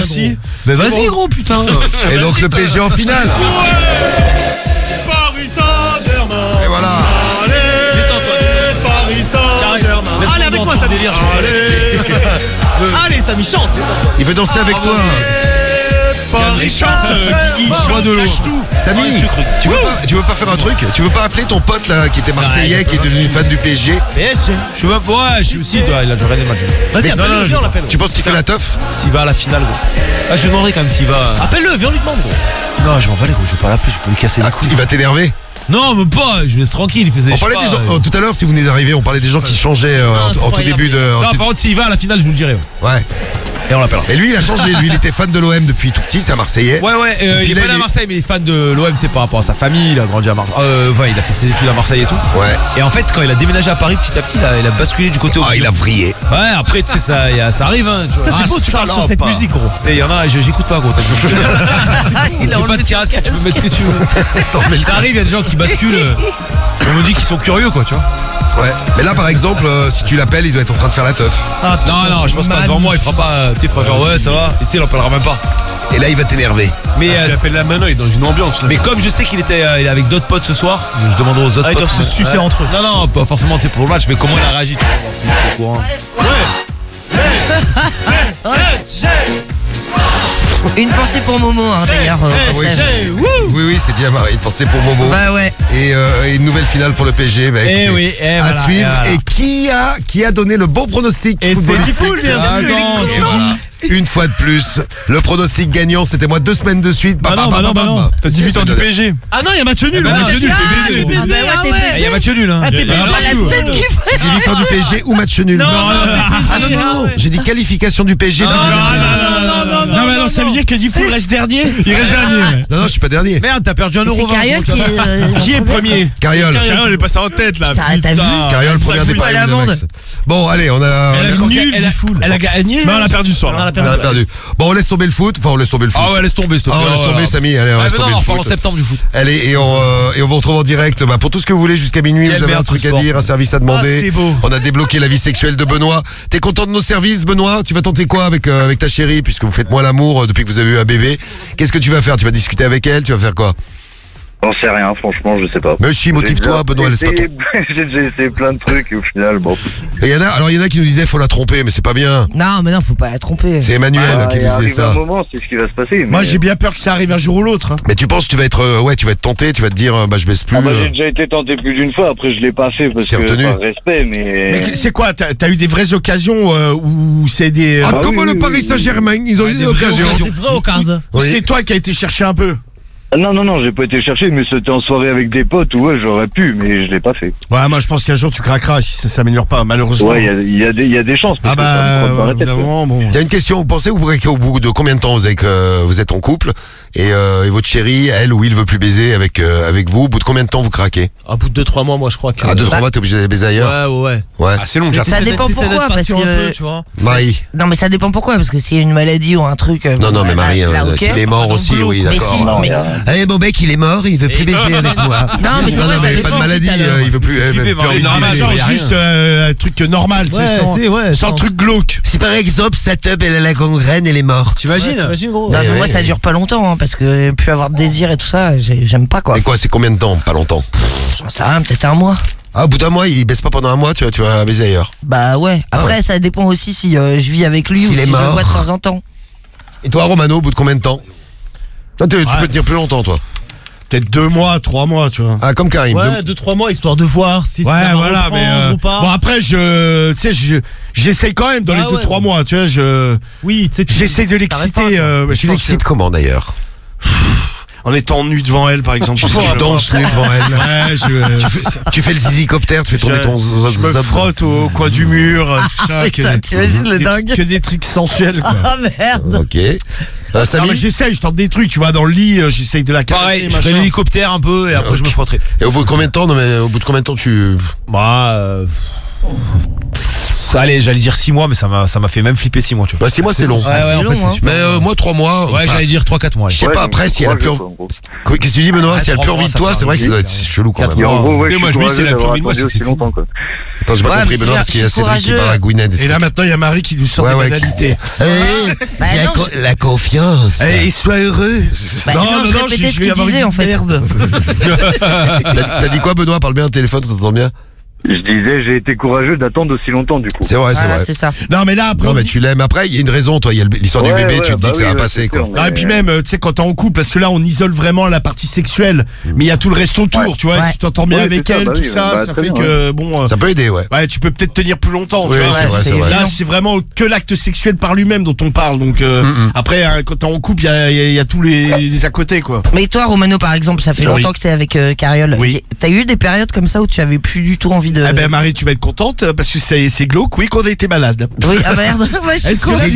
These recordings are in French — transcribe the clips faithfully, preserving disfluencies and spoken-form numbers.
merci. Mais vas-y gros putain. Et donc le P S G en finale. Paris Saint-Germain. Et voilà. Allez, Paris Saint-Germain. Allez avec moi, ça délire. Allez, allez, Samy chante. Il veut danser avec toi. Paris chante. Bois de l'eau. Samy, tu veux pas, tu veux pas faire un truc? Tu veux pas appeler ton pote là qui était marseillais, qui était devenu fan du P S G? P S G. Je suis même ouais, je suis aussi, il a déjà regardé le match. Vas-y, Mais appelle-le, non, viens, on l'appelle. Tu penses qu'il fait la teuf? S'il va à la finale gros. Ah je lui demanderai quand même s'il va. Appelle-le, viens lui demander, gros. Non je m'en vais gros, je vais pas l'appeler, je peux lui casser les Ah, couilles. il va t'énerver. Non même pas, je laisse tranquille, il faisait. On parlait des gens, euh... oh, tout à l'heure, si vous venez d'arriver, on parlait des gens qui changeaient euh, en, en tout début de. en Non tout- par contre s'il va à la finale je vous le dirai. Ouais. Et on l'appellera. Et lui, il a changé. Lui, il était fan de l'O M depuis tout petit, c'est un Marseillais. Ouais ouais, euh, puis il est là, pas né à il est- Marseille mais il est fan de l'O M, c'est par rapport à sa famille, il a grandi à Marseille. Euh, ouais, il a fait ses études à Marseille et tout. Ouais. Et en fait quand il a déménagé à Paris petit à petit, il a, il a basculé du côté Ah, il a vrillé. Ouais après tu sais ça, y a- ça arrive hein. Tu vois. Ça, c'est Ah, beau, tu parles sur salope. cette musique, gros. Et il y en a, je- j'écoute pas gros. t'as vu. Il a J'ai pas de casque, tu peux mettre ce que tu veux. Attends, mais Ça arrive, il y a des gens qui basculent. euh, On me dit qu'ils sont curieux quoi, tu vois. Ouais. Mais là, par exemple, euh, si tu l'appelles, il doit être en train de faire la teuf. Ah, putain, Non, non, c'est je pense pas devant moi, il fera pas. euh, Tu sais, il fera genre ouais, ça va. Et tu sais, il l'appellera même pas. Et là, il va t'énerver. Mais, euh, Il appelle la mano, il est dans une ambiance là. mais comme je sais qu'il était euh, il est avec d'autres potes ce soir, je demanderai aux autres Ah, ils potes. doivent se sucer Ouais. entre eux. Non, non, pas forcément tu sais, pour le match, mais comment il a réagi, tu vois, voir s'il est au courant. Une pensée pour Momo, hein, d'ailleurs. au Eh, passage. c'est wouh. Oui, oui, c'est bien, Marie. Pensez pour Momo. Bah ouais. Et, euh, et une nouvelle finale pour le P S G. Bah, Eh écoutez, oui, eh à voilà, suivre. eh voilà. Et qui a, qui a donné le bon pronostic Et c'est footballistique? Dipoul, bien Ah, vu. non, Et voilà. Une fois de plus, le pronostic gagnant, c'était moi deux semaines de suite. Bah non, bah non, bah non. T'as dit victoire du P S G. Ah non, il y a match nul. bah, match match nul. nul, Ah, P S G. P S G, Ah bah ouais, ah t'es ouais. P S G. Il y a match nul hein. Ah, t'es Il y a- baisé, Ah, la tout. tête qui fait. J'ai dit victoire du P S G ou match nul. Non, non, Ah non, non, non. J'ai dit qualification du P S G. non, non, non, Non, mais non, ça veut dire que Difool reste dernier. Il reste dernier. Non, non, je suis pas dernier. Merde, t'as perdu un C'est euro vingt. Cariol qui est. euh, Qui est premier? Carriole. Carrière, elle est passée en tête là. Putain, t'as vu? Carriole, première fout départ à la de bande. Max. Bon, allez, on a, on a- Elle a on nul, elle a- Difool. Elle a gagné. Non, on a perdu ce soir On a là. la a perdu. perdu. Bon, on laisse tomber le foot. Enfin, on laisse tomber le foot. Ah ouais, laisse tomber, s'il te Ah, plaît. on laisse Oh, tomber, là. Samy. Allez, on Ah, laisse mais tomber non, le on parle en foot. septembre du foot. Allez, et on, euh, et on vous retrouve en direct bah, pour tout ce que vous voulez jusqu'à minuit. Quelle Vous avez un merde, truc ce à sport. dire, un service à Ah, demander. c'est beau. On a débloqué la vie sexuelle de Benoît. T'es content de nos services, Benoît? Tu vas tenter quoi avec, euh, avec ta chérie, puisque vous faites moins l'amour euh, depuis que vous avez eu un bébé? Qu'est-ce que tu vas faire? Tu vas discuter avec elle? Tu vas faire quoi? J'en sais rien, franchement, je sais pas. Mais si, motive-toi, Benoît, laisse pas J'ai ton... j'ai déjà essayé plein de trucs et au final, bon. Et il y en a, alors il y en a qui nous disaient faut la tromper, mais c'est pas bien. Non, mais non, faut pas la tromper. C'est Emmanuel Ah, qui il nous arrive disait un ça. moment, c'est ce qui va se passer. Moi, mais- j'ai bien peur que ça arrive un jour ou l'autre. hein. Mais tu penses que tu vas être, euh, ouais, tu vas être tenté, tu vas te dire, euh, bah je baisse plus. Ah bah, euh. j'ai déjà été tenté plus d'une fois, après je l'ai pas fait parce T'es que retenu. par respect, mais... Mais c'est quoi? T'as t'as eu des vraies occasions euh, où c'est des. Ah, Ah, comme oui, le oui, Paris oui, Saint-Germain, ils ont eu des des vraies occasions. occasions. C'est vrai au quinze. Oui. C'est toi qui as été chercher un peu. Ah, non, non, non, j'ai pas été chercher, mais c'était en soirée avec des potes, ouais, j'aurais pu, mais je l'ai pas fait. Ouais, moi je pense qu'un jour tu craqueras si ça s'améliore pas, malheureusement. Ouais, il y a, il y, a des- il y a des chances. parce Ah que ça me bah, trotte dans la ouais, tête, quoi. évidemment, bon. Il y a une question, vous pensez vous pourrez qu'au bout de combien de temps vous, avez, que vous êtes en couple et, euh, et votre chérie, elle ou il veut plus baiser avec, euh, avec vous, au bout de combien de temps vous craquez? À bout de deux trois mois, moi, je crois que. À deux trois mois, t'es obligé d'aller baiser ailleurs? Ouais, ouais, ouais. Ouais. Ah, c'est long, C'est- déjà. Ça t'essaies dépend d'être- t'essaies pourquoi, d'être parce patient que- un peu, tu vois. Marie. Non, mais ça dépend pourquoi, parce que s'il y a une maladie ou un truc. euh, Non, non, bon, mais là- Marie, là, euh, ok. s'il est mort aussi, oui, Mais d'accord. si, Non, mais- il y a- Eh, mon mec, il est mort, il veut plus baiser avec moi. Non, mais c'est non, vrai, non, ça mais dépend pas de qui maladie, t'as euh, alors. il veut plus, euh, Suivez, plus Marie, envie de normal, baiser. Genre y a rien. juste euh, un truc normal, tu sais, Ouais, sans, tu sais, ouais. sans truc glauque. Si par exemple, sa teub, elle a la gangrène, elle est morte. T'imagines T'imagines, gros. Non, mais Ouais, moi ouais. ça dure pas longtemps, hein, parce que plus avoir de désir et tout ça, j'ai- j'aime pas quoi. Et quoi, c'est combien de temps? Pas longtemps. J'en sais rien, peut-être un mois. Ah, au bout d'un mois, il baisse pas pendant un mois, tu vas, tu vas baiser ailleurs. Bah ouais. Ah Après, ouais. ça dépend aussi si euh, je vis avec lui S'il ou si est je le mort. vois de temps en temps. Et toi, Romano, au bout de combien de temps? Toi, tu, tu Ouais. peux tenir plus longtemps, toi. Peut-être deux mois, trois mois, tu vois. Ah, comme Karim. Ouais, deux trois mois, histoire de voir si ça Ouais, va voilà, reprendre mais euh, ou pas. bon après je, tu sais, je- j'essaye quand même dans Ah les deux ouais. trois mois, tu vois, je, Oui, tu sais, tu- j'essaye de t'arrêtes pas, l'exciter. quoi. euh, je Tu pense l'excites comment, d'ailleurs? que- en étant nu devant elle, par exemple. Tu, tu danses nu devant elle. Ouais, je, Tu fais le zizicoptère, tu fais tourner je, ton zo- je me zob. frotte au coin du mur, euh, tout ça. Putain, que, t'imagines le des- dingue. que des trucs sensuels, quoi. Ah merde. Ok. Euh, Non, Samy mais j'essaye, je tente des trucs, tu vois, dans le lit, euh, j'essaye de la caresser, Pareil, je fais machin. l'hélicoptère un peu et après Ok. je me frotterai. Et au bout de combien de temps, non, mais au bout de combien de temps tu. Bah, euh... allez, j'allais dire six mois, mais ça m'a ça m'a fait même flipper six mois, tu vois. Bah, six mois, c'est long. Ouais, ouais, c'est en long, fait, c'est hein. super. Mais euh, moi, trois mois. Ouais, enfin, j'allais dire trois quatre mois. je sais Ouais, pas donc, après si elle a trois plus. jours, en- quoi, en gros. Qu'est-ce que tu dis, Benoît? Ouais, Si elle a trois plus envie mois, de ça toi, fait c'est vrai que un ça doit peu. être chelou quand Quatre même. Mais en gros, ouais, Et je moi, suis je me dis, c'est la courageux plus envie de moi, d'avoir c'est attendu aussi fini. longtemps, quoi. Attends, j'ai pas Ouais, compris mais Benoît c'est parce qu'il y a bien, je suis Cédric qui courageux. parle à Gwyneth. Et là maintenant il y a Marie qui nous sort Ouais, des ouais. banalités. Bah il y a non, co- je- la confiance. Et sois heureux. Bah non, je répétais ce qu'il disait, en fait. Merde. T'as t'as dit quoi Benoît? Parle bien au téléphone, on t'entend bien? Je disais, j'ai été courageux d'attendre aussi longtemps du coup. C'est vrai, c'est Voilà, vrai. c'est ça. Non mais là après. Non on mais dit- tu l'aimes. Après, il y a une raison, toi. Il y a le- l'histoire du Ouais, bébé, ouais, tu te dis bah que ça oui, va ouais, passer, c'est quoi. sûr, mais- Ah, et puis même, euh, tu sais, quand t'es en couple, parce que là, on isole vraiment la partie sexuelle, mais il y a tout le reste autour, Ouais. tu vois, Ouais. si tu t'entends bien Ouais, avec c'est ça, elle, bah tout oui, ça, bah, ça très fait bien, que, bon, euh, Ça peut aider, ouais. ouais, tu peux peut-être tenir plus longtemps, Oui, tu vois. c'est Ouais, vrai, c'est c'est vrai. Là, c'est vraiment que l'acte sexuel par lui-même dont on parle, donc euh, Mm-mm. après, hein, quand t'es en couple, il y a, il y a- il y a tous les, les à côté, quoi. Mais toi, Romano, par exemple, ça fait Oui. longtemps que t'es avec euh, Cariole. Oui. T'as eu des périodes comme ça où tu avais plus du tout envie de. Ah ben Marie, tu vas être contente euh, parce que c'est c'est glauque, oui, qu'on a été malade. Oui, ah merde, ouais, je suis Est-ce que con.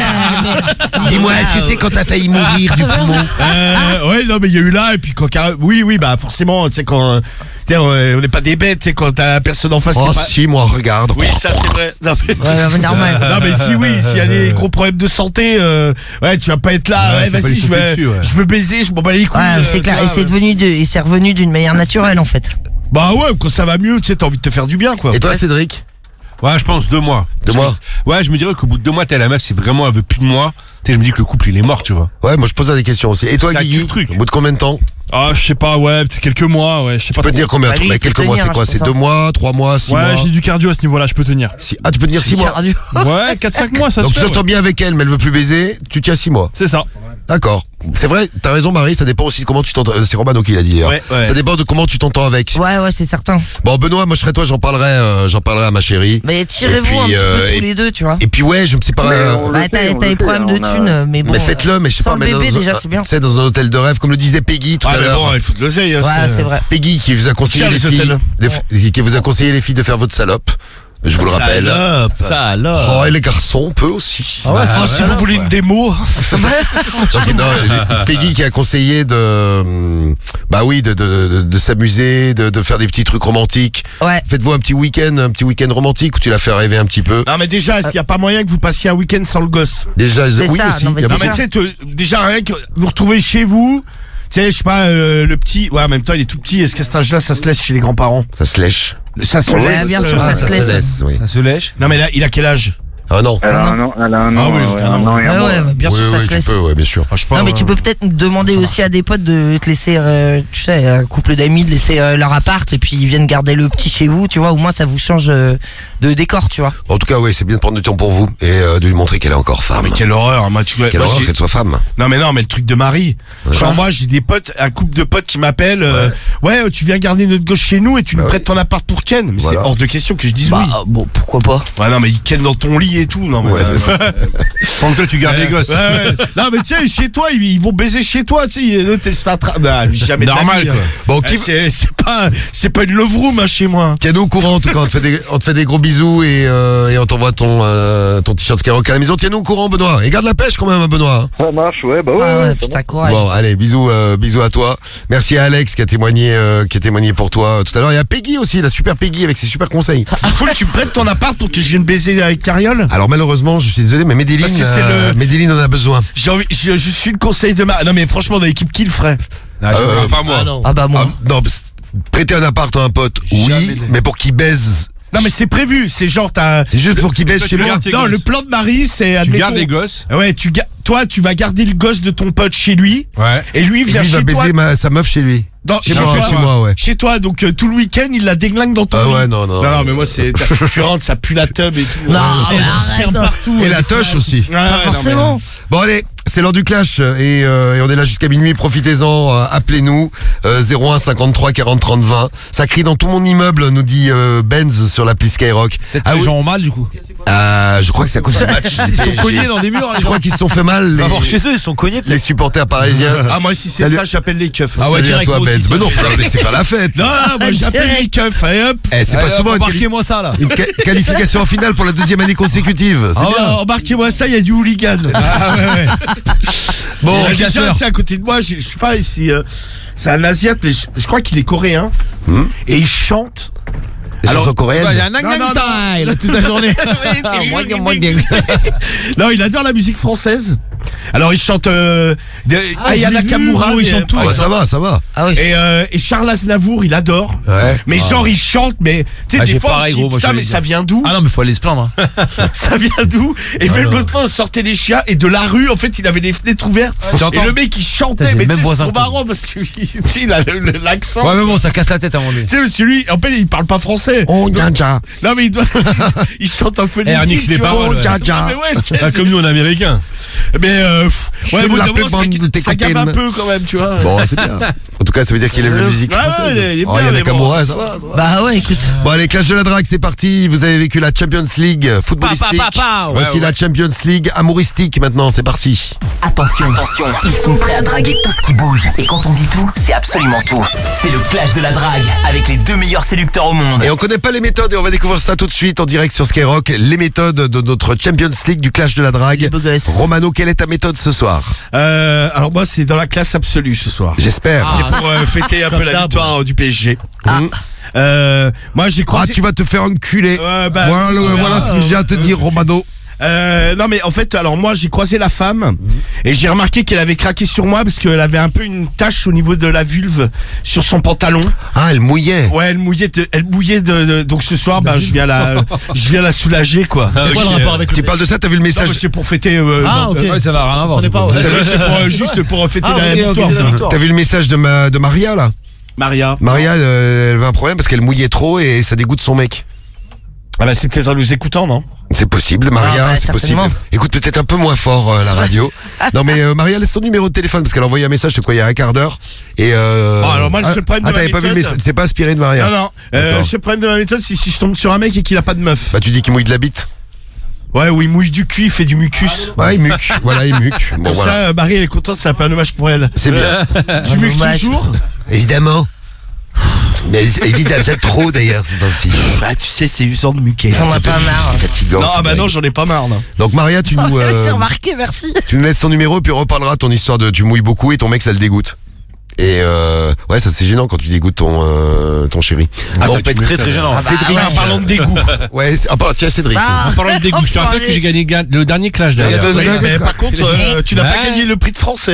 c'est Dis-moi, est-ce que c'est quand t'as failli mourir du poumon? Euh, ouais, non, mais il y a eu là, et puis quand Car- oui, oui, bah forcément, tu sais, quand, euh, tu sais, on on n'est pas des bêtes, tu sais, quand t'as la personne en face qui Oh est pas. si, moi, regarde. Oui, ça c'est vrai. Non, mais... Ouais, ouais, normal. Non mais si oui, s'il y a des gros problèmes de santé, euh, ouais, tu vas pas être là. Ouais, Ouais, tu vas pas vas-y, les je choper veux, dessus, ouais. je veux baiser, je m'en bats les couilles. Ouais, euh, c'est tu clair. vois, Et c'est ouais. devenu de, et c'est revenu d'une manière naturelle, en fait. Bah ouais, quand ça va mieux, tu sais, t'as envie de te faire du bien, quoi. Et toi, Cédric? Ouais, je pense deux mois. Deux mois? Ouais, je me dirais qu'au bout de deux mois, t'es la meuf, si vraiment elle veut plus de moi, tu sais, je me dis que le couple il est mort, tu vois. Ouais, moi je pose des questions aussi. Et toi, Ça Guigui? tue le truc. Au bout de combien de temps? Ah, je sais pas, ouais, peut-être quelques mois, ouais, je sais Tu pas. peux trop. tenir combien? Bah, lui, Mais il peut quelques mois, tenir, c'est quoi? je C'est pense, deux mois, trois mois, six mois? Ouais, j'ai du cardio à ce niveau-là, je peux tenir. Si- Ah, tu peux tenir six mois? Cardio. Ouais, quatre cinq mois, ça Donc se tu fait. t'entends ouais. bien avec elle, mais elle veut plus baiser, tu tiens six mois. C'est ça. D'accord. C'est vrai, t'as raison Marie, ça dépend aussi de comment tu t'entends. euh, C'est Romano qui l'a dit d'ailleurs. Ouais, ouais. Ça dépend de comment tu t'entends avec. Ouais, ouais, c'est certain. Bon Benoît, moi je serais toi, j'en parlerai, euh, j'en parlerai à ma chérie. Mais Et tirez-vous puis, un petit euh, peu tous et- les deux, tu vois. Et puis ouais, je me sais pas. Mais euh, on le Bah, fait, t'as on t'as le des problèmes fait, de on a- thunes, mais bon. mais faites-le, mais je sais sans pas, le mais dans, bébé, un- déjà, c'est bien. tu sais, dans un hôtel de rêve, comme le disait Peggy tout Ah à mais l'heure. bon, il faut de l'oseille. Hein, Ouais, c'est vrai. Peggy qui vous a conseillé Cher, les les filles, hôtels. des- qui vous a conseillé les filles de faire votre salope. Je vous le rappelle. Salope. Ça alors. Oh, et les garçons, on peut aussi. Ah ouais, Ah, c'est si vrai. vous voulez une démo, Donc, non, Peggy qui a conseillé de, hum, bah oui, de, de, de, de s'amuser, de, de faire des petits trucs romantiques. Ouais. Faites-vous un petit week-end, un petit week-end romantique où tu la fais rêver un petit peu. non mais déjà, est-ce qu'il y a pas moyen que vous passiez un week-end sans le gosse? Déjà, C'est oui ça, aussi. non, mais il y a Non beaucoup- mais tu sais, te- déjà rien que vous retrouvez chez vous. Tu sais, je sais pas, euh, le petit, ouais, en même temps, il est tout petit. Est-ce qu'à cet âge-là, ça se laisse chez les grands-parents? Ça se lèche. Ça se Ouais, laisse. bien sûr, euh, ça se laisse. oui. Ça se lèche. Non mais là, il a quel âge? Ah non. Elle a Ah, un an, elle a un Ah an, oui, ouais, c'est un un an et un Ouais, mois. ouais, bah, bien oui, sûr, ça oui, se tu laisse. peux, ouais, bien sûr. Ah, je sais pas, Non, mais tu euh, peux peut-être demander aussi à des potes de te laisser, euh, tu sais, un couple d'amis de laisser euh, leur appart et puis ils viennent garder le petit chez vous, tu vois, au moins ça vous change euh, de décor, tu vois. En tout cas, oui, c'est bien de prendre du temps pour vous et euh, de lui montrer qu'elle est encore Ah, femme. mais quelle horreur, moi, tu vois. Quelle moi, horreur j'ai- qu'elle soit femme. Non mais non mais le truc de Marie. Genre moi j'ai des potes, un couple de potes qui m'appellent. euh, ouais, tu viens garder notre gosse chez nous et tu Bah nous oui. prêtes ton appart pour Ken. Mais Voilà. c'est hors de question que je dise Bah, oui. euh, bon, pourquoi pas. Ouais non mais il Ken dans ton lit et tout. Non mais. Ouais, euh, Pendant que toi, tu gardes les gosses. ouais, ouais. Non mais tu sais chez toi ils, ils vont baiser chez toi, tu sais. L'autre elle se fait attraper. Non, jamais de la Normal, vie, quoi. hein. Bon, Euh, qui, C'est c'est pas c'est pas une love room hein, chez moi. tiens-nous au courant en tout cas. On te fait des, on te fait des gros bisous et, euh, et on t'envoie ton, euh, ton t-shirt Skyrock à la maison. Tiens-nous au courant, Benoît. Et garde la pêche quand même, hein, Benoît. Ça marche, ouais, bah ouais. Ah ouais, ouais, ça putain, marche. courage. Bon, allez, bisous, euh, bisous à toi. Merci à Alex qui a témoigné, euh, qui a témoigné pour toi euh, tout à l'heure. Il y a Peggy aussi, la super Peggy avec ses super conseils. Il faut que tu prêtes ton appart pour que je vienne baiser avec Cariole. Alors malheureusement, je suis désolé, mais Medellin, Parce que c'est euh, le- Medellin en a besoin. J'ai envie, je, je suis le conseil de ma. Non mais franchement dans l'équipe qui le ferait. Ah, je Euh, veux pas moi. Ah bah moi. Ah, non, pst, prêter un appart à un pote, oui, mais pour qu'il baise. Non mais c'est prévu, c'est genre t'as. C'est juste pour qu'il baise toi, chez tu moi. gardes tes Non, gosses. le plan de Marie, c'est Tu admettons. gardes les gosses. Ouais, tu ga- toi, tu vas garder le gosse de ton pote chez lui, Ouais. et lui Et vient lui chez va toi. baiser ma, sa meuf chez lui. Dans, Chez chez moi, toi, chez moi, ouais. Chez toi, donc euh, tout le week-end, il la déglingue dans ton Ah lit. ouais, non, non. Non, non, mais moi, c'est. Tu rentres, ça pue la tub et tout. Non, Ouais, mais ouais, arrête. partout. Et la touche aussi. Ouais, ouais, non, Pas forcément. Bon allez, c'est l'heure du clash et, euh, et on est là jusqu'à minuit, profitez-en, euh, appelez-nous euh, zéro un cinquante-trois quarante trente vingt. Ça crie dans tout mon immeuble, nous dit euh, Benz sur l'appli Skyrock. Peut-être Ah que les oui, gens ont mal du coup. euh, je crois que c'est à cause du match. Ils sont cognés dans des murs. Je crois qu'ils se sont fait mal Va les, voir chez eux, ils sont cognés les peut-être. supporters parisiens. Ah, moi, si c'est Salut. ça, j'appelle les keufs. Ah ouais, Salut à direct, toi moi aussi, Benz. Mais non, tiens. faut leur laisser faire la fête. Non, moi, j'appelle les keufs. Allez hop. Eh, c'est pas Allez, souvent hop, une, quali- embarquez-moi ça là. une ca- qualification en finale pour la deuxième année consécutive. C'est Ah, bien. ouais, embarquez-moi ça, il y a du hooligan. Ah ouais, ouais. Bon, Et là, déjà, casseur. tu sais, à côté de moi, je je sais pas ici. euh, c'est un Asiate, mais je, je crois qu'il est coréen. Hmm. Et il chante. les alors, chansons Il y a coréennes. un Nang Non, Nang non, style toute la journée. Non, il adore la musique française. Alors il chante euh, de- Ah, Aya je l'ai vu, Nakamura, gros, il et, chante tout. par Ah bah, ça exemple. va, ça va. Ah oui. Et, euh, et Charles Aznavour, il adore. Ouais. Mais genre il chante, mais tu sais Ah, des j'ai fois pareil, on se dit, gros, moi, putain j'allais mais dire. ça vient d'où? Ah non, mais faut aller se plaindre. hein. Ça vient d'où? Et même l'autre fois on sortait les chiens et de la rue en fait il avait les fenêtres ouvertes et J'entends. le mec il chantait. Putain, Mais j'ai le tu sais, même c'est voisin trop que marrant parce que tu sais, il a le- le- l'accent. Ouais, mais bon, ça casse la tête à un moment donné. Tu sais, monsieur lui, en fait, il parle pas français. Oh, Nja. Non, mais il doit. Il chante un phonétique. Eh, remix tu les vois. paroles, Oh, ouais. dja, dja. Mais ouais, c'est. Ah, comme nous en américain. Mais euh, pff, ouais, Je bon, l'appelle d'abord, ça, bande de tes ça gave un copaines. peu quand même, tu vois. Bon, c'est bien. En tout cas, ça veut dire qu'il aime la musique Ouais, ouais, française. il est- il est Oh, bien, il y a mais Nakamura, ça va, ça va. Bah ouais, écoute. Bon, allez, Clash de la Drague, c'est parti. Vous avez vécu la Champions League footballistique. Pa, pa, pa, pa. Voici Ouais, la ouais. Champions League amouristique maintenant, c'est parti. Attention, attention, ils sont prêts à draguer tout ce qui bouge. Et quand on dit tout, c'est absolument tout. C'est le clash de la drague avec les deux meilleurs séducteurs au monde. Et on connaît pas les méthodes et on va découvrir ça tout de suite en direct sur Skyrock. Les méthodes de notre Champions League du Clash de la Drague. Les beaux gosses. Romano, quelle est ta méthode ce soir? Euh, alors, moi, c'est dans la classe absolue ce soir. J'espère. C'est pour euh, fêter un peu la d'hab. victoire euh, du P S G. Mmh. Euh, moi, j'ai Ah, croisé. tu vas te faire enculer. Ouais, bah, voilà le- tu verras, voilà ce que j'ai à te dire, Romano. Euh, non mais en fait alors moi j'ai croisé la femme et j'ai remarqué qu'elle avait craqué sur moi parce qu'elle avait un peu une tache au niveau de la vulve sur son pantalon. Ah, elle mouillait. Ouais, elle mouillait de, elle mouillait de, de- donc ce soir bah je viens la je viens la soulager quoi. C'est quoi le rapport avec Tu le parles de ça, t'as vu le Non, message mais c'est pour fêter euh, Ah, non, ok. euh, Ouais, ça n'a rien à voir. On est pas. ouais. t'as vu, c'est pour, euh, juste pour fêter Ah, la ok, ok, victoire. la victoire. T'as vu le message de, ma, de Maria là? Maria. Maria, euh, elle avait un problème parce qu'elle mouillait trop et ça dégoûte son mec. Ah bah c'est peut-être en nous écoutant non? C'est possible, Maria, Ah, bah, c'est possible. certainement. Écoute peut-être un peu moins fort euh, la radio. Non mais euh, Maria, laisse ton numéro de téléphone parce qu'elle a envoyé un message, je quoi, il y a un quart d'heure. Et euh... Oh, alors moi, le seul problème ah, de ma t'avais pas vu le méthode- message, t'es pas inspiré de Maria. Non non. Euh, D'accord. le seul problème de ma méthode c'est si je tombe sur un mec et qu'il a pas de meuf. Bah tu dis qu'il mouille de la bite. Ouais, ou il mouille du cul, il fait du mucus. Ouais, il muque. Voilà, il muque. Bon Comme voilà. ça, euh, Marie elle est contente, c'est un peu un hommage pour elle. C'est bien. Tu muques hommage. toujours? Évidemment. Mais évidemment, c'est trop d'ailleurs, c'est ainsi. Bah tu sais c'est usant de muquer. J'en ai pas marre. C'est fatigant. Non, c'est bah dingue. non, j'en ai pas marre, non. Donc Maria, tu nous, euh, J'ai remarqué, merci. tu nous laisses ton numéro puis on reparlera ton histoire de tu mouilles beaucoup et ton mec ça le dégoûte. Et euh, ouais, ça c'est gênant quand tu dégoûtes ton euh, ton chéri. Ah, Bon, ça peut être très très gênant. Cédric. Ah, en parlant de dégoût. Ouais, c'est- ah, bah, tiens Cédric. Ah, En parlant de dégoût, je te rappelle que j'ai gagné ga- le dernier clash d'ailleurs. Ouais, Ouais, mais par contre, euh, tu n'as pas Ouais. gagné le prix de français.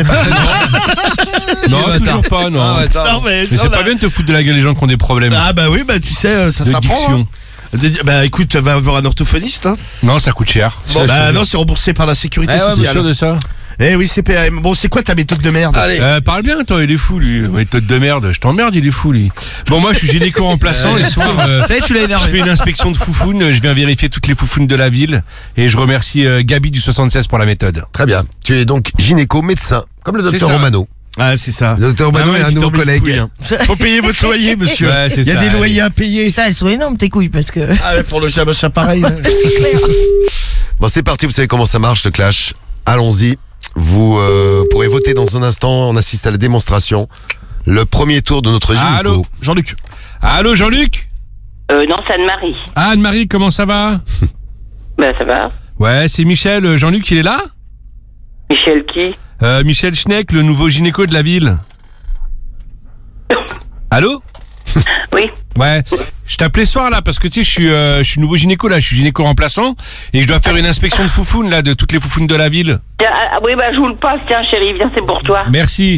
Non, toujours pas, non. Ah ouais, ça. Non, mais, Mais ça, c'est là- pas bien de te foutre de la gueule les gens qui ont des problèmes Ah bah oui, bah tu sais, euh, ça de s'apprend. diction. hein. Bah écoute, va voir un orthophoniste. Hein. Non, ça coûte cher. Bon, Ça, bah je te non, jure. c'est remboursé par la sécurité Eh ouais, mais sûr sociale. de ça. Eh oui, c'est P A M. Bon, c'est quoi ta méthode de merde? Allez. Euh, parle bien, toi, il est fou, lui. Méthode de merde. Je t'emmerde, il est fou, lui. Bon, moi, je suis gynéco remplaçant. Les soirs, euh, Ça y est, tu l'as je énervé. fais une inspection de foufounes. Je viens vérifier toutes les foufounes de la ville. Et je remercie euh, Gabi du soixante-seize pour la méthode. Très bien. Tu es donc gynéco, médecin, comme le C'est docteur ça. Romano. Ah, c'est ça. Le docteur Romano Ah ouais, est un vite nouveau en mes collègue. couilles, hein. Faut payer votre loyer, monsieur. Ouais, c'est Il y a ça, des allez. loyers à payer. Putain, elles sont énormes tes couilles parce que. Ah ouais, pour le machin pareil. hein. C'est clair. Bon, c'est parti, vous savez comment ça marche le clash. Allons-y. Vous euh, pourrez voter dans un instant. On assiste à la démonstration. Le premier tour de notre gynéco. Allô, Jean-Luc. Allô, Jean-Luc. Euh, non, c'est Anne-Marie. Ah, Anne-Marie, comment ça va? Ben, ça va. Ouais, c'est Michel. Euh, Jean-Luc, il est là? Michel qui? Euh, Michel Schneck, le nouveau gynéco de la ville. Allô? Oui. Ouais, je t'appelais ce soir là parce que tu sais, je suis, euh, je suis nouveau gynéco là, je suis gynéco remplaçant et je dois faire une inspection de foufounes là, de toutes les foufounes de la ville. Tiens, ah, oui, bah, je vous le passe. Tiens, chérie, viens, c'est pour toi. Merci.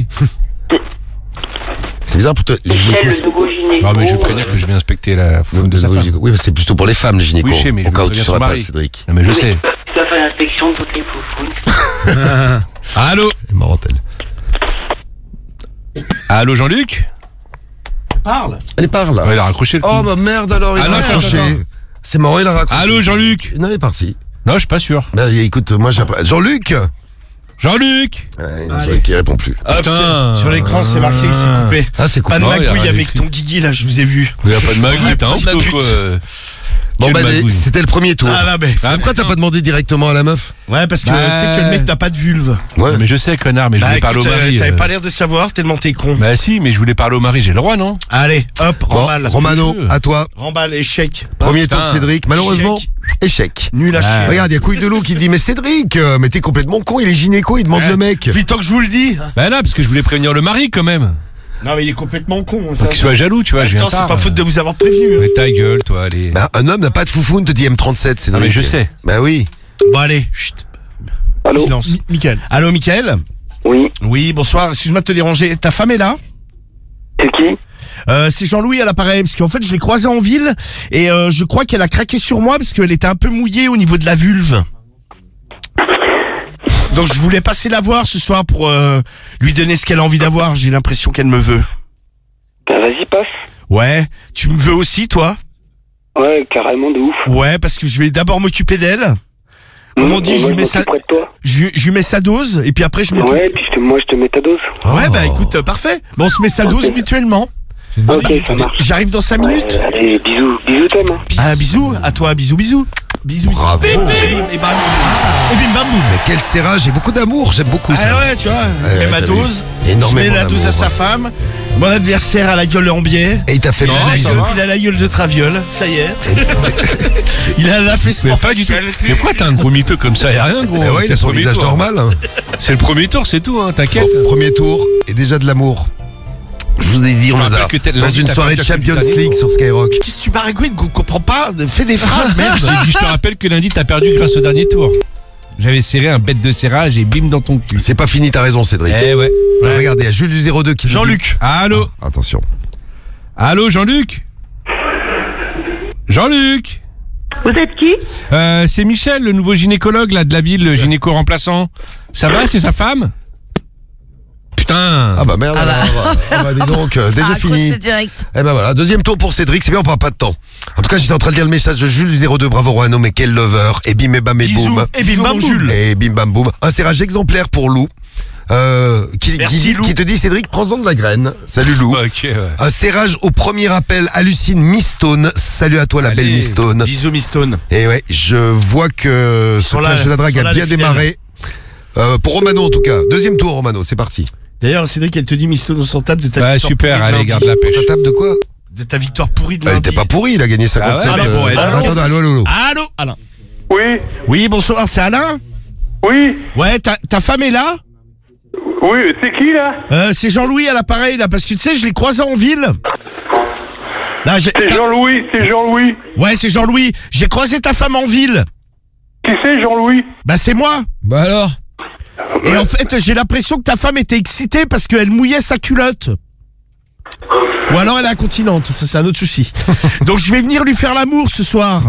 C'est bizarre pour toi. Les Michel, gynécos. le nouveau gynéco. Non mais je vais prévenir que je vais inspecter la foufoune de sa Oui, femme. gynéco. Oui, mais c'est plutôt pour les femmes les gynécos. Oui, je sais, mais je Au cas où tu préviens son sauras pas, mari. Cédric. Non mais je sais. Tu dois faire l'inspection de toutes les foufounes. Allô? C'est marrant, elle. Allô Jean-Luc? Parle. Allez, parle. Ouais, il a raccroché le Oh coup. bah merde alors, il Ah, a non, attends, raccroché. attends. C'est marrant, il a raccroché. Allô, Jean-Luc. Non, il est parti. Non, je suis pas sûr. Bah, écoute, moi j'ai appris- Jean-Luc Jean-Luc. ouais, Jean-Luc il répond plus. Hop, Putain. c'est- sur l'écran, c'est marqué que c'est coupé. Ah, c'est cool. Pas de Oh, il a magouille rien avec écrit. ton guigui là, je vous ai vu. Il y a pas de magouille, t'as un Petite plutôt pute. quoi. Bon, Quelle bah, magouille. c'était le premier tour. Ah là, mais. Ah, pourquoi t'as pas demandé directement à la meuf? Ouais, parce que Bah. tu sais que le mec n'a pas de vulve. Ouais. Mais je sais, connard, mais je Bah voulais parler au écoute, euh, mari. t'avais euh. pas l'air de savoir tellement t'es con. Bah si, mais je voulais parler au mari, j'ai le droit, non? Allez, hop, Bon, remballe. Romano, à toi. Remballe, échec. Premier putain. tour de Cédric. Malheureusement, échec. Nul à Ah. chier. Regarde, il y a Couille de Loup qui dit mais Cédric, euh, mais t'es complètement con, il est gynéco, il demande Ouais. le mec. Depuis le temps que je vous le dis. Bah là, parce que je voulais prévenir le mari quand même. Non, mais il est complètement con. Faut Ça. qu'il soit jaloux, tu vois, je viens Attends, c'est tard. pas faute de vous avoir prévenu. Mais ta gueule, toi, allez. Bah, un homme n'a pas de foufoune, te dit M trente-sept, Cédric. Ah, mais je sais. Bah oui. Bon, allez, chut. Allô. Silence. Mi- Michael. Allô, Mickaël? Oui, Oui, bonsoir. Excuse-moi de te déranger. Ta femme est là? c'est qui? Euh, c'est Jean-Louis à l'appareil, parce qu'en fait, je l'ai croisée en ville et euh, je crois qu'elle a craqué sur moi parce qu'elle était un peu mouillée au niveau de la vulve. Donc, je voulais passer la voir ce soir pour euh, lui donner ce qu'elle a envie d'avoir. J'ai l'impression qu'elle me veut. Bah, vas-y, passe. Ouais, tu me veux aussi, toi? Ouais, carrément de ouf. Ouais, parce que je vais d'abord m'occuper d'elle. Comme on dit, Moi, je lui mets sa, m'occuperai de toi. je, lui- je lui mets sa dose et puis après je m'occupe. Ouais, puis je te- moi, je te mets ta dose. Ouais, bah Oh. écoute, euh, parfait. Bon, on se met sa dose Ok. mutuellement. Ok, ça marche. J'arrive dans cinq Ouais, minutes. allez, bisous, bisous, Tom. hein. Ah, bisous à toi, bisous, bisous. Bisous. Bravo. Et bim, et bam. Et bim, bam, boum. Mais quel serrage et beaucoup d'amour, j'aime beaucoup ça. Ah ouais, tu vois, je Ouais, mets ouais, ma t'as vu. dose, je Énormément mets la dose à d'amour, sa ouais. femme, mon adversaire a la gueule en biais, Et il t'a fait il le a, la bisou. gueule, il a la gueule de Traviole, ça y est. Il a Mais l'affaissement pas du tout. facial. Mais pourquoi t'as un gros mytho comme ça? Y'a rien, gros. Eh ouais, il C'est a le son premier visage tour. normal. hein. C'est le premier tour, c'est tout, hein, t'inquiète. Bon, premier tour et déjà de l'amour. Je vous ai dit, on rappelle est que t'es- dans lundi, une t'as soirée de perdu la Coupe Champions du dernier League tour. sur Skyrock. Qu'est-ce que tu baragouines qu'on comprend pas? Fais des phrases, merde. J'ai dit, je te rappelle que lundi, t'as perdu grâce au dernier tour. J'avais serré un bête de serrage et bim dans ton cul. C'est pas fini, t'as raison, Cédric. Eh ouais. Regardez, il y a Jules du zéro deux qui nous dit- Jean-Luc. Allô. Attention. Allô, Jean-Luc. Jean-Luc. Vous êtes qui? Euh, c'est Michel, le nouveau gynécologue là de la ville, le gynéco remplaçant. Ça va, c'est sa femme? Putain. Ah bah merde, Ah bah. alors. Ah bah dis donc, euh, Ça déjà a fini. accroché direct. Eh ben voilà, deuxième tour pour Cédric, c'est bien, on prend pas de temps. En tout cas, j'étais en train de lire le message de Jules du zéro deux, bravo Roano, mais quel lover. Et bim et bam et Bisous. boum. Et bim, bam, Jules. Et bim bam boum. Un serrage exemplaire pour Lou. Euh, qui, qui, Merci, dit- Lou. qui te dit Cédric, prends-en de la graine. Salut Lou. Ok, ouais. Un serrage au premier appel, hallucine Miss Stone. Salut à toi la Allez. belle Miss Stone. Bisous, Miss Stone. Et ouais, je vois que ce sont là, clash de la ils drague sont a là, bien les fidèles. démarré. Euh, pour Romano en tout cas. Deuxième tour Romano, c'est parti. D'ailleurs, Cédric, elle te dit Miss Stone, on s'en tape de ta Ouais, victoire super, pourrie de allez, lundi. garde la pêche. Ta table de quoi? De ta victoire pourrie de Elle lundi. était pas pourrie, il a gagné cinquante-sept. Ah ouais, mais bon, elle- euh, attends, allô, allô, allô. Allô, Alain. Oui, Oui, bonsoir, c'est Alain? oui, Ouais, ta, ta femme est là? oui, c'est qui là? Euh, c'est Jean-Louis à l'appareil, là, parce que tu sais, je l'ai croisé en ville. Là, j'ai- C'est ta- Jean-Louis, c'est Jean-Louis. Ouais, c'est Jean-Louis. J'ai croisé ta femme en ville. Qui c'est Jean-Louis? Bah, c'est moi. Bah alors. Et en fait, j'ai l'impression que ta femme était excitée parce qu'elle mouillait sa culotte. Ou alors elle est incontinente, ça c'est un autre souci. Donc je vais venir lui faire l'amour ce soir.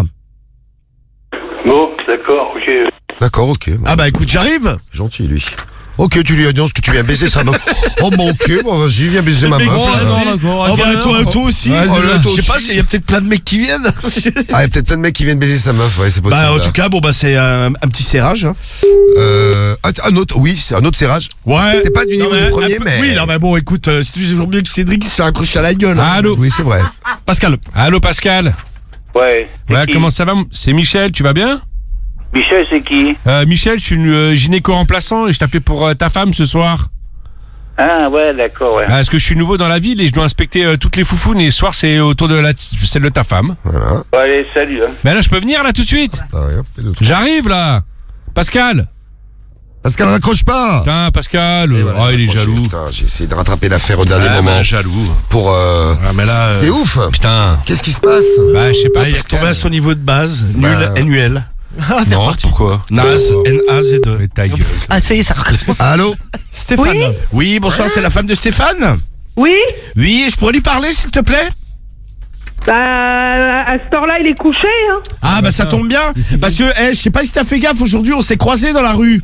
Bon, d'accord, ok. D'accord, ok. Bon, Ah bah écoute, j'arrive. gentil lui. Ok, tu lui annonces que tu viens baiser sa meuf. Oh bon, ok, bon, vas-y, viens baiser ma meuf. Oh, Euh, Oh bah toi, toi aussi. Vas-y, Oh, là, toi je sais pas, aussi. il y a peut-être plein de mecs qui viennent. Ah, il y a peut-être plein de mecs qui viennent baiser sa meuf, ouais, c'est possible. Bah en là. tout cas, bon bah c'est un, un petit serrage. hein. Euh, ah, un autre, oui, c'est un autre serrage. Ouais. C'était pas du niveau Non, mais du premier, un peu- mais. Oui, non mais bon, écoute, euh, c'est toujours mieux que Cédric qui se fait accrocher à la gueule. hein. Allô. Oui, c'est vrai. Pascal. Allô, Pascal. Ouais. c'est Ouais, qui? comment ça va? C'est Michel, tu vas bien? Michel, c'est qui? Euh, Michel, je suis euh, gynéco remplaçant et je t'appelais pour euh, ta femme ce soir. Ah, ouais, d'accord, ouais. Ah, parce que je suis nouveau dans la ville et je dois inspecter euh, toutes les foufounes et ce soir c'est autour de la celle de ta femme. Voilà. Bon, allez, salut. Hein. Mais là, je peux venir là tout de suite? Ah, ouais, hop, et l'autre. J'arrive là. Pascal. Pascal, raccroche pas. Putain, Pascal. Et voilà, oh, il est raccroché. jaloux. Putain, j'ai essayé de rattraper l'affaire au dernier Ah, moment. bah, jaloux. Pour. Euh... Ah, mais là, C'est euh, ouf. Putain. Qu'est-ce qui se passe? Bah, je sais pas. Ah, il est Pascal. retombé à son niveau de base, nul, Bah. N U L. Ah, c'est Non, reparti. pourquoi? Naze, Oh. N A Z E. Mais ta gueule. Ah, ça y est, ça recommence. Allô? Stéphane. Oui, bonsoir, c'est la femme de Stéphane? Oui? Oui, je pourrais lui parler s'il te plaît? Bah, à ce temps-là, il est couché, hein. Ah bah ça tombe bien, parce que eh, je sais pas si t'as fait gaffe, aujourd'hui on s'est croisés dans la rue.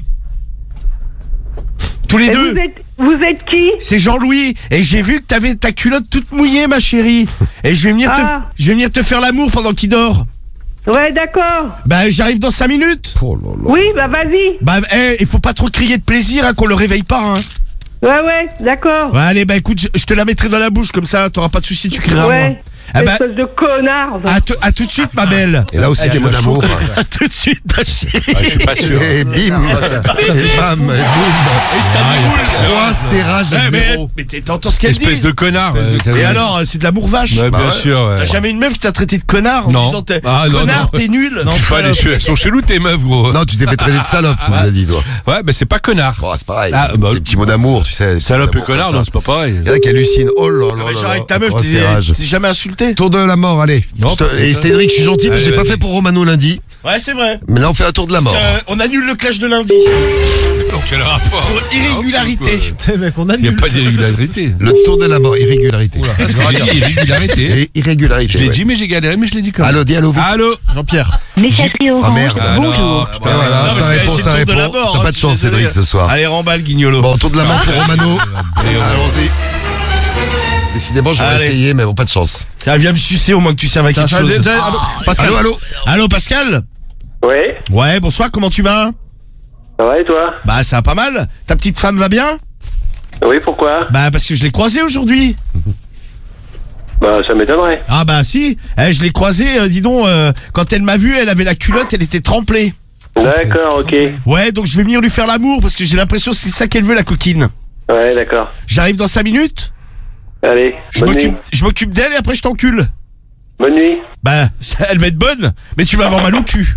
Tous les Et deux. vous êtes, vous êtes qui? C'est Jean-Louis, et j'ai vu que t'avais ta culotte toute mouillée ma chérie. Et je vais venir te, Ah. je vais venir te faire l'amour pendant qu'il dort. Ouais, d'accord. Bah j'arrive dans cinq minutes. Oh là là. Oui, bah vas-y. Bah eh, il faut pas trop crier de plaisir hein, qu'on le réveille pas hein. Ouais, ouais, d'accord. Ouais, allez bah écoute, je, je te la mettrai dans la bouche comme ça, t'auras pas de soucis, tu crieras moins. Ouais. Ah bah, Espèce de connard. va. à, tout- à tout de suite ma belle. Et là aussi, des mots d'amour. À tout de suite ma chérie. Ah, je suis pas sûr. Et bim. Et bam. Et boum. Et ça déboule. Trois serrages à Eh, mais zéro. mais t'es- t'entends ce qu'elle dit? Espèce de connard. euh, t'as Et vu. alors, c'est de l'amour vache. Ouais, Bah bien ouais. sûr. Ouais. T'as jamais une meuf qui t'a traité de connard en Non. disant t'es Ah, non, connard, non. t'es nul. Je suis pas les cheveux. Elles sont cheloues tes meufs, gros. Non, tu t'es fait traiter de salope, tu nous as dit, toi. Ouais, bah c'est pas connard. Bon, c'est pareil. Ah, bah, Des petits mots d'amour, tu sais. des petits Salope mots et d'amour connard, comme non, ça. c'est pas pareil. Il y en a qui hallucinent. Oh là là Non, mais là genre là. avec ta meuf, Trois t'es serrages. t'es jamais insulté. Tour de la mort, allez. Non, Je te- pas Et ça. Cédric, je suis gentil, parce que Allez, j'ai pas vas-y. fait pour Romano lundi. Ouais, c'est vrai. Mais là, on fait un tour de la mort. Euh, on annule le clash de lundi. Quel rapport? Pour irrégularité. Putain, mec, on Il n'y a annule. pas d'irrégularité. Le tour de la mort, irrégularité. Parce que j'ai dit irrégularité. Et irrégularité. Je l'ai ouais. dit, mais j'ai galéré, mais je l'ai dit quand même. Allô, dis allô, vite. Allô, Jean-Pierre. Messagerie Ah orange. merde. Bonjour. putain, Et voilà, Non, mais ça c'est- répond, c'est ça le tour de la répond. mort, T'as hein, pas de je chance, suis désolé. Cédric, ce soir. Allez, remballe, Guignolo. Bon, tour de la mort pour Romano. Et on- Allons-y. Décidément, j'aurais Allez. essayé, mais bon, pas de chance. Tiens, viens me sucer au moins que tu serves à quelque Tiens, chose. tiens, tiens, allô, Pascal. Allô, allô. Allô, Pascal? Ouais, Ouais, bonsoir, comment tu vas? ça va et toi? Bah, ça va pas mal. Ta petite femme va bien? Oui, pourquoi? Bah, parce que je l'ai croisée aujourd'hui. Bah, ça m'étonnerait. Ah bah si, eh, je l'ai croisée, euh, dis donc, euh, quand elle m'a vu, elle avait la culotte, elle était trempée. D'accord, ok. Ouais, donc je vais venir lui faire l'amour parce que j'ai l'impression que c'est ça qu'elle veut, la coquine. Ouais, d'accord. J'arrive dans cinq minutes, Allez, je bonne nuit. m'occupe je m'occupe d'elle et après je t'encule. Bonne nuit. Bah, ça- elle va être bonne, mais tu vas avoir mal au cul.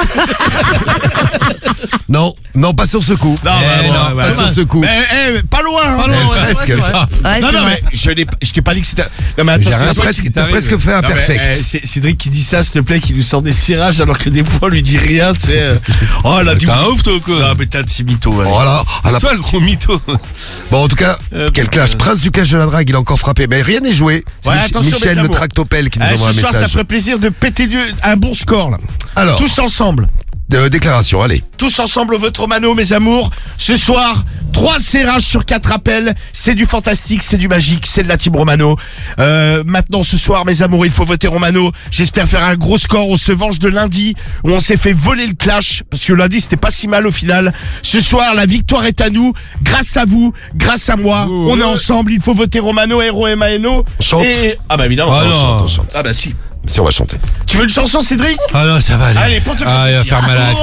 Non, non, pas sur ce coup. Non, Eh, bah, non, ouais, pas ouais. sur ce coup. Mais, eh, pas loin. hein. Pas loin, ouais, c'est presque. vrai, c'est vrai. Ouais, Non, c'est non, vrai. mais je l'ai pas- je t'ai pas dit que c'était. Non, mais attends, J'ai c'est rien T'as toi presque, qui t'as t'arrive. presque fait un Non, mais, perfect. eh, c'est Cédric qui dit ça, s'il te plaît, qui nous sort des serrages alors que des fois on lui dit rien, tu sais. euh. Oh là, T'es dis un ouf, toi, ou quoi? Non, mais t'as de ces mythos, ouais. Voilà. À la- C'est toi le gros mytho. Bon, en tout cas, Euh, quel clash. Prince du clash de la drague, il a encore frappé. Mais rien n'est joué. C'est Ouais, Mich- attention, mes Michel le amours. tractopelle qui nous Eh, envoie un ce soir, ça message. ferait plaisir de péter du- un bon score, là. Alors, Tous ensemble. euh, déclaration, allez. Tous ensemble au vote Romano, mes amours. Ce soir, trois serrages sur quatre appels. C'est du fantastique, c'est du magique, c'est de la team Romano. Euh, maintenant, ce soir, mes amours, il faut voter Romano. J'espère faire un gros score. On se venge de lundi où on s'est fait voler le clash. Parce que lundi, c'était pas si mal au final. Ce soir, la victoire est à nous. Grâce à vous, grâce à moi. On est ensemble. Il faut voter Romano, R O M A N O. Chante. Et... Ah bah évidemment. Ah On non. chante, on chante. Ah bah si. Si, on va chanter. Tu veux une chanson, Cédric? Ah non, ça va aller. Allez, pour te faire Ah, il va plaisir. faire malade.